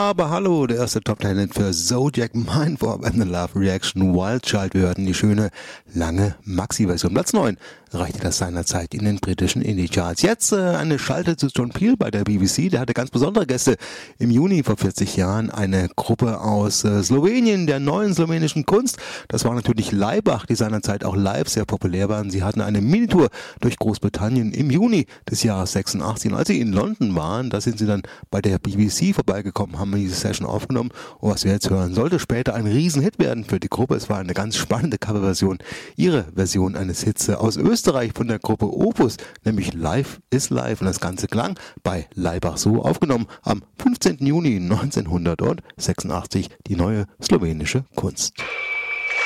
Aber hallo, der erste Top-Talent für Zodiac, Mindwarp and the Love Reaction, Wild Child. Wir hörten die schöne, lange Maxi-Version. Platz 9 reichte das seinerzeit in den britischen Indie-Charts. Jetzt eine Schalte zu John Peel bei der BBC. Der hatte ganz besondere Gäste. Im Juni vor 40 Jahren eine Gruppe aus Slowenien, der neuen slowenischen Kunst. Das war natürlich Laibach, die seinerzeit auch live sehr populär waren. Sie hatten eine Minitour durch Großbritannien im Juni des Jahres 86. Und als sie in London waren, da sind sie dann bei der BBC vorbeigekommen, haben diese Session aufgenommen. Und was wir jetzt hören, sollte später ein Riesenhit werden für die Gruppe. Es war eine ganz spannende Coverversion. Ihre Version eines Hits aus Österreich von der Gruppe Opus, nämlich Life is Life. Und das Ganze klang bei Laibach so, aufgenommen am 15. Juni 1986, die neue slowenische Kunst.